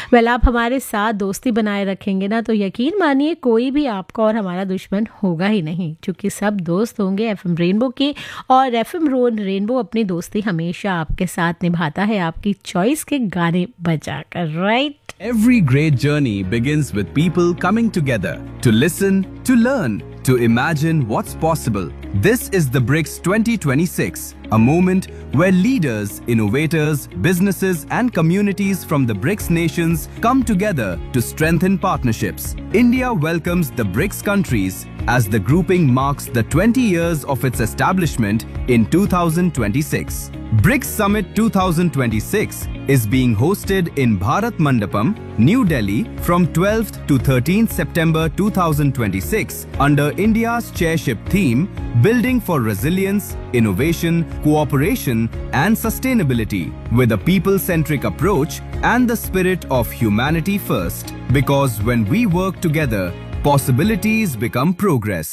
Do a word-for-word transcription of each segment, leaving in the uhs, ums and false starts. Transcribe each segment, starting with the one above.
Well आप हमारे साथ दोस्ती बनाए रखेंगे ना, तो यकीन मानिए कोई भी आपका और हमारा दुश्मन होगा ही नहीं, क्योंकि सब दोस्त होंगे एफएम रेनबो के। और एफएम रोन रेनबो अपनी दोस्ती हमेशा आपके साथ निभाता है, आपकी चॉइस के गाने बजाकर, right? Every great journey begins with people coming together to listen, to learn, to imagine what's possible. This is the BRICS twenty twenty-six, a moment where leaders, innovators, businesses and communities from the BRICS nations come together to strengthen partnerships. India welcomes the BRICS countries as the grouping marks the twenty years of its establishment in two thousand twenty-six. BRICS Summit twenty twenty-six is being hosted in Bharat Mandapam, New Delhi from twelfth to thirteenth September two thousand twenty-six under India's chairship theme Building for Resilience, Innovation, Cooperation and Sustainability with a people-centric approach and the spirit of humanity first. Because when we work together, possibilities become progress.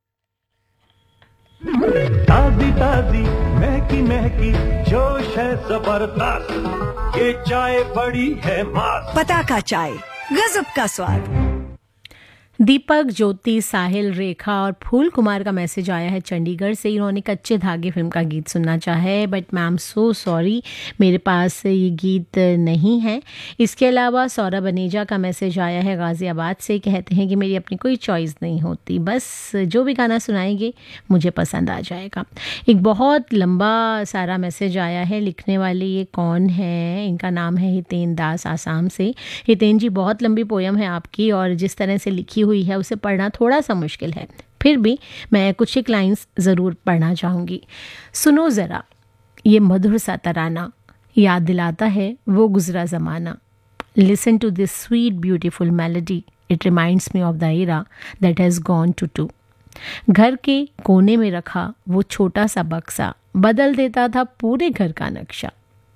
ताजी ताजी महकी महकी जोश है जबरदस्त, ये चाय बड़ी है मस्त। पताका चाय, गजब का स्वाद। दीपक, ज्योति, साहिल, रेखा और फूल कुमार का मैसेज आया है चंडीगढ़ से। इन्होंने कच्चे धागे फिल्म का गीत सुनना चाहा है, बट मैं एम सो सॉरी, मेरे पास ये गीत नहीं है। इसके अलावा सौरभ अनेजा का मैसेज आया है गाज़ियाबाद से। कहते हैं कि मेरी अपनी कोई चॉइस नहीं होती, बस जो भी गाना सुनाएंगे मुझे पसंद आ जाएगा। एक बहुत लंबा सारा मैसेज आया है। लिखने वाले ये कौन है? इनका नाम है हितेन दास, आसाम से। हितेन जी, बहुत लंबी पोयम है आपकी, और जिस तरह से लिखी हुई है उसे पढ़ना थोड़ा सा मुश्किल है, फिर भी मैं कुछ एक लाइंस ज़रूर पढ़ना चाहूँगी। सुनो ज़रा ये मधुर सा तराना, याद दिलाता है वो गुजरा ज़माना। Listen to this sweet beautiful melody, it reminds me of the era that has gone to to. घर के कोने में रखा वो छोटा सा बक्सा बदल देता था पूरे घर का नक्शा।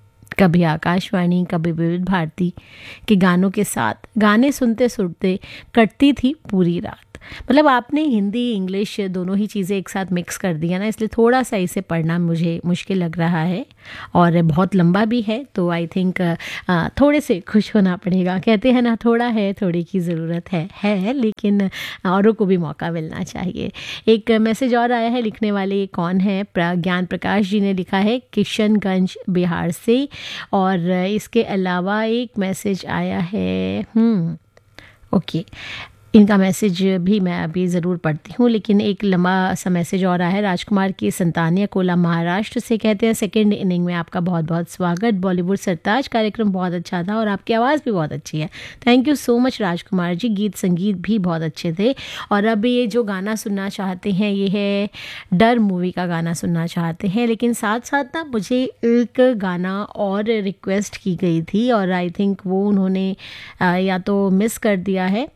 कभी आकाशवाणी, कभी विविध भारती के गानों के साथ गाने सुनते सुनते कटती थी पूरी रात। मतलब आपने हिंदी इंग्लिश दोनों ही चीज़ें एक साथ मिक्स कर दिया ना, इसलिए थोड़ा सा इसे पढ़ना मुझे मुश्किल लग रहा है, और बहुत लंबा भी है, तो आई थिंक थोड़े से खुश होना पड़ेगा। कहते हैं ना, थोड़ा है थोड़ी की ज़रूरत है है लेकिन औरों को भी मौका मिलना चाहिए। एक मैसेज और आया है। लिखने वाले कौन है? ज्ञान प्रकाश जी ने लिखा है किशनगंज बिहार से। और इसके अलावा एक मैसेज आया है, हम्म ओके, इनका मैसेज भी मैं अभी ज़रूर पढ़ती हूँ, लेकिन एक लंबा सा मैसेज और आया है। राजकुमार की संतानिया कोला महाराष्ट्र से। कहते हैं सेकंड इनिंग में आपका बहुत बहुत स्वागत। बॉलीवुड सरताज कार्यक्रम बहुत अच्छा था और आपकी आवाज़ भी बहुत अच्छी है। Thank you so much Rajkumar ji, गीत संगीत भी बहुत अच्छे थे। और अब ये जो गाना सुनना चाहते हैं ये है डर मूवी का गाना सुनना चाहते हैं, लेकिन साथ साथ ना मुझे एक गाना और रिक्वेस्ट की गई थी और आई थिंक वो उन्होंने या तो मिस कर दिया है।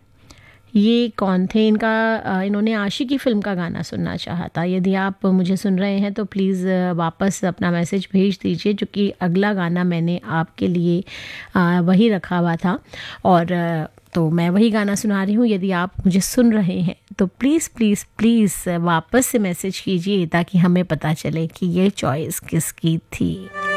ये कौन थे? इनका इन्होंने आशिकी फ़िल्म का गाना सुनना चाहा था। यदि आप मुझे सुन रहे हैं तो प्लीज़ वापस अपना मैसेज भेज दीजिए, क्योंकि अगला गाना मैंने आपके लिए वही रखा हुआ था और तो मैं वही गाना सुना रही हूँ। यदि आप मुझे सुन रहे हैं तो प्लीज़ प्लीज़ प्लीज़ वापस से मैसेज कीजिए ताकि हमें पता चले कि ये चॉइस किसकी थी।